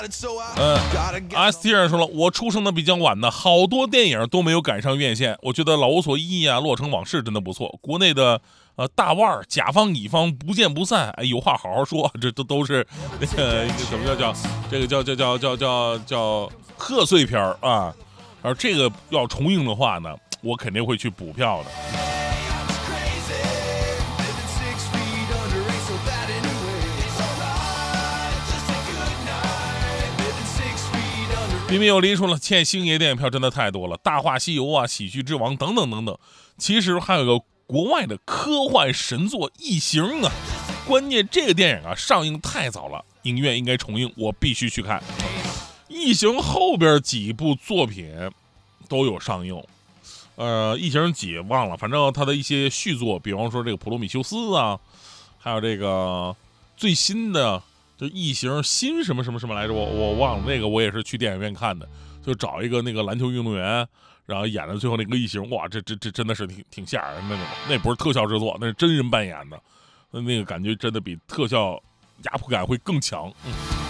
阿斯蒂尔说了，我出生的比较晚的，好多电影都没有赶上院线。我觉得《老无所依》啊，《洛城往事》真的不错。国内的大腕儿、甲方乙方不见不散，哎，有话好好说，这都是那个一个什么叫这个叫贺岁片啊。而这个要重映的话呢，我肯定会去补票的。彬彬有礼说了，欠星爷电影票真的太多了，《大话西游》啊，《喜剧之王》等等等等。其实还有个国外的科幻神作《异形》啊，关键这个电影啊上映太早了，影院应该重映，我必须去看。《异形》后边几部作品都有上映，异形几忘了，反正他的一些续作，比方说这个《普罗米修斯》啊，还有这个最新的。就异形新什么什么什么来着，我忘了，那个我也是去电影院看的，就找一个那个篮球运动员，然后演的最后那个异形，哇，这真的是挺吓人的那不是特效制作，那是真人扮演的，那个感觉真的比特效压迫感会更强。